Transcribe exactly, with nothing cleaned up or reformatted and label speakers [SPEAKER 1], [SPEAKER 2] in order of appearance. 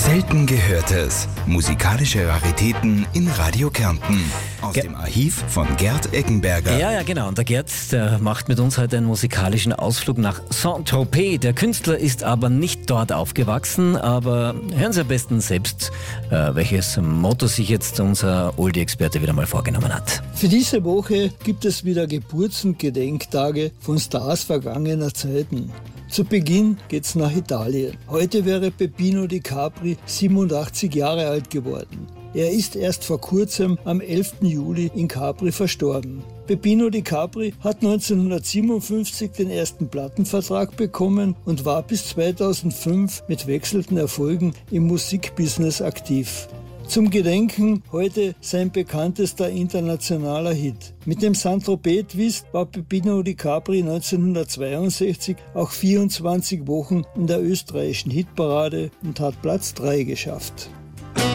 [SPEAKER 1] Selten Gehörtes. Musikalische Raritäten in Radio Kärnten. Aus Ge- dem Archiv von Gerd Eckenberger.
[SPEAKER 2] Ja, ja, genau. Und der Gerd, der macht mit uns heute einen musikalischen Ausflug nach Saint-Tropez. Der Künstler ist aber nicht dort aufgewachsen, aber hören Sie am besten selbst, äh, welches Motto sich jetzt unser Oldie-Experte wieder mal vorgenommen hat.
[SPEAKER 3] Für diese Woche gibt es wieder Geburts- und Gedenktage von Stars vergangener Zeiten. Zu Beginn geht's nach Italien. Heute wäre Peppino Di Capri siebenundachtzig Jahre alt geworden. Er ist erst vor kurzem am elften Juli in Capri verstorben. Peppino Di Capri hat neunzehnhundertsiebenundfünfzig den ersten Plattenvertrag bekommen und war bis zweitausendfünf mit wechselnden Erfolgen im Musikbusiness aktiv. Zum Gedenken heute sein bekanntester internationaler Hit. Mit dem Saint-Tropez-Twist war Peppino Di Capri neunzehnhundertzweiundsechzig auch vierundzwanzig Wochen in der österreichischen Hitparade und hat Platz drei geschafft.